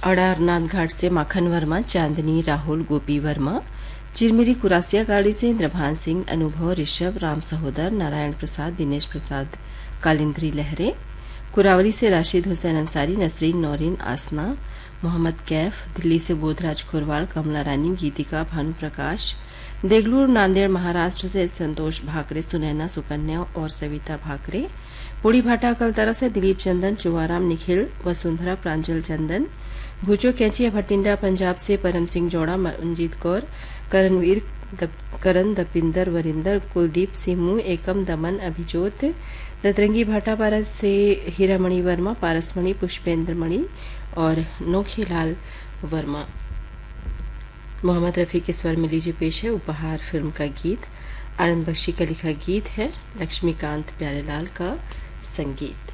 अड़ारनाथ घाट से माखन वर्मा, चांदनी, राहुल, गोपी वर्मा, चिरमिरी कुरासिया गाड़ी से इंद्रभान सिंह, अनुभव, ऋषभ, राम सहोदर, नारायण प्रसाद, दिनेश प्रसाद, कालिंद्री लहरे, कुरावली से राशिद हुसैन अंसारी, नसरीन, नौरीन, आसना, मोहम्मद कैफ, दिल्ली से बोधराज खुरवाल, कमला रानी, गीतिका, भानु प्रकाश, देगलूर नांदेड़ महाराष्ट्र से संतोष भाकरे, सुनैना, सुकन्या और सविता भाकरे, पुड़ी भाटा कलतरा से दिलीप चंदन, चुवाराम, निखिल, वसुंधरा, प्रांजल चंदन, भूचो कैंचिया भटिंडा पंजाब से परम सिंह जौड़ा, मंजीत कौर, करणवीर, करण, दपिंदर, वरिंदर, कुलदीप, सिमू, एकम, दमन, अभिजोत, दतरंगी भाटा पारस से हीरामणि वर्मा, पारसमणि, पुष्पेंद्र मणि और नोखीलाल वर्मा। मोहम्मद रफ़ी के स्वर में लीजिए पेश है उपहार फिल्म का गीत। आनंद बख्शी का लिखा गीत है, लक्ष्मीकांत प्यारेलाल का संगीत।